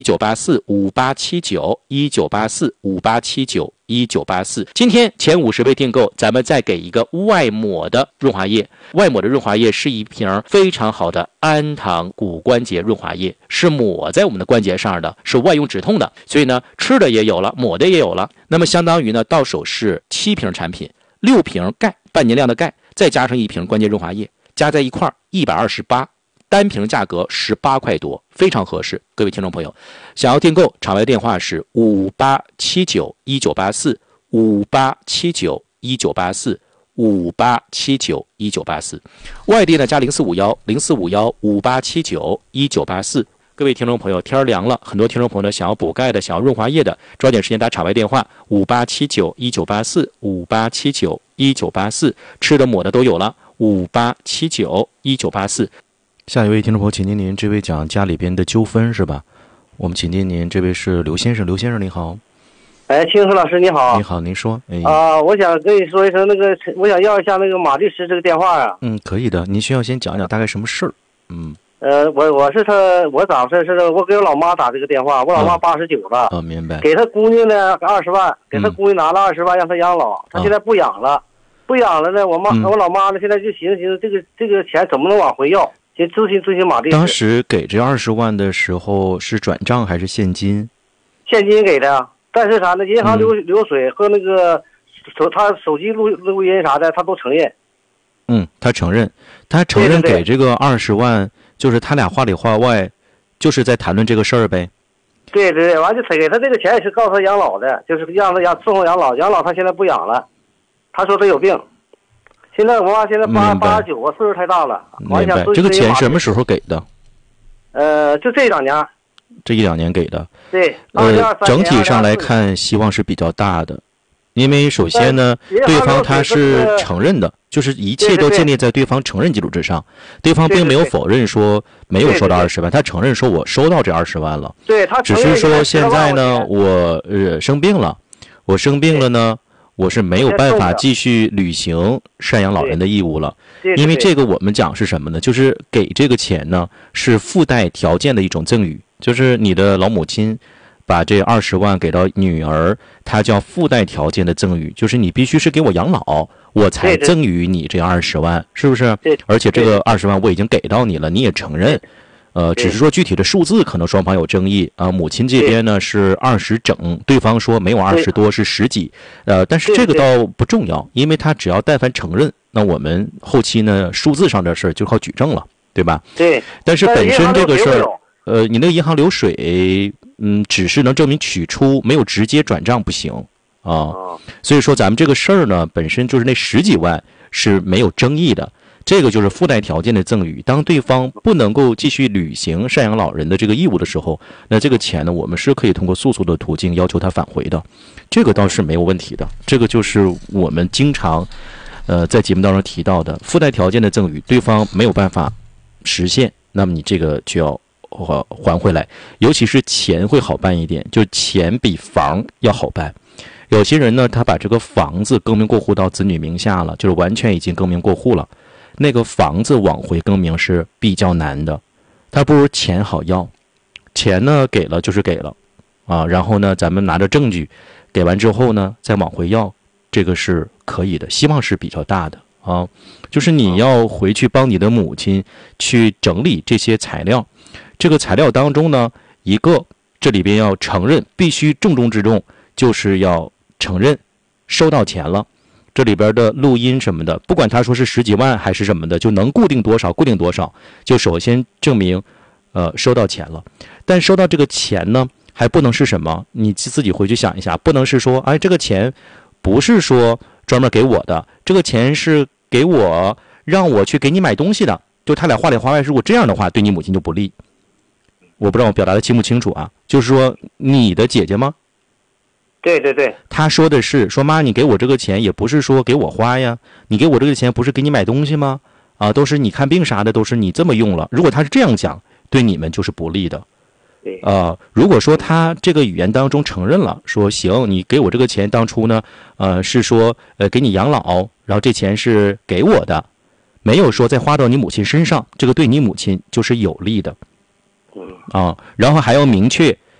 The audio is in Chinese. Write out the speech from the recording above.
19845879198458791984。今天前50位订购，咱们再给一个外抹的润滑液。外抹的润滑液是一瓶非常好的安糖骨关节润滑液，是抹在我们的关节上的，是外用止痛的。所以呢，吃的也有了，抹的也有了。那么相当于呢，到手是7瓶产品，6瓶钙，半年量的钙，再加上1瓶关节润滑液，加在一块128，单瓶价格18块多，非常合适。各位听众朋友，想要订购，场外电话是587919845879198458791984，外地呢加0451045158791984。各位听众朋友，天凉了，很多听众朋友呢想要补钙的，想要润滑液的，抓紧时间打场外电话5879198458791984，吃的抹的都有了58791984。下一位听众朋友，请您这位讲家里边的纠纷是吧？我们请您这位是刘先生，刘先生您好。 哎，青树老师你好。 你好，您说。 我想跟你说一声我想要一下马律师这个电话啊。 可以的，您需要先讲讲大概什么事儿。 我是我咋回事是我给我老妈打这个电话，我老妈89了。 明白。 给她姑娘呢20万，给她姑娘拿了20万让她养老，她现在不养了，呢，我老妈呢现在就寻思这个钱怎么能往回要，先咨询马律师。 当时给这20万的时候是转账还是现金？ 现金给的，但是啥呢？银行流水和他手机录音啥的，他都承认。 他承认给这个20万，就是他俩话里话外，就是在谈论这个事儿呗。 对，完就给他这个钱也是告诉他养老的，就是让他伺候养老他现在不养了，他说他有病。现在我妈现在89岁数太大了。 明白。这个钱什么时候给的？ 就这2年。 这1-2年给的。 对。 整体上来看，希望是比较大的，因为首先呢，对方他是承认的，就是一切都建立在对方承认基础之上，对方并没有否认说没有收到20万，他承认说我收到这20万了。 对，他只是说现在呢，我生病了呢，我是没有办法继续履行赡养老人的义务了。因为这个我们讲是什么呢？就是给这个钱呢是附带条件的一种赠与，就是你的老母亲把这20万给到女儿，它叫附带条件的赠与，就是你必须是给我养老，我才赠与你这20万，是不是？而且这个20万我已经给到你了，你也承认。只是说具体的数字可能双方有争议啊。母亲这边呢是20整，对方说没有20多，是10几。但是这个倒不重要，因为他只要但凡承认，那我们后期呢数字上的事就靠举证了，对吧？ 对。 但是本身这个事儿，你那个银行流水，只是能证明取出，没有直接转账不行啊。所以说咱们这个事儿呢，本身就是那10几万是没有争议的。这个就是附带条件的赠与，当对方不能够继续履行赡养老人的这个义务的时候，那这个钱呢，我们是可以通过诉讼的途径要求他返回的，这个倒是没有问题的。这个就是我们经常在节目当中提到的附带条件的赠与，对方没有办法实现，那么你这个就要还回来。尤其是钱会好办一点，就钱比房要好办。有些人呢，他把这个房子更名过户到子女名下了，就是完全已经更名过户了，那个房子往回更名是比较难的，他不如钱好要。钱呢给了就是给了啊，然后呢咱们拿着证据给完之后呢再往回要，这个是可以的，希望是比较大的啊。就是你要回去帮你的母亲去整理这些材料，这个材料当中呢，一个这里边要承认，必须重中之重就是要承认收到钱了。这里边的录音什么的，不管他说是10几万还是什么的，就能固定多少，就首先证明收到钱了。但收到这个钱呢，还不能是什么，你自己回去想一下，不能是说这个钱不是说专门给我的，这个钱是给我让我去给你买东西的，就他俩话里话外，如果这样的话对你母亲就不利。我不知道我表达的清不清楚啊？就是说你的姐姐吗？ 对， 他说的是说妈，你给我这个钱也不是说给我花呀，你给我这个钱不是给你买东西吗？都是你看病啥的都是你这么用了。如果他是这样讲，对你们就是不利的。如果说他这个语言当中承认了，说行，你给我这个钱当初呢，是说给你养老，然后这钱是给我的，没有说再花到你母亲身上，这个对你母亲就是有利的。然后还要明确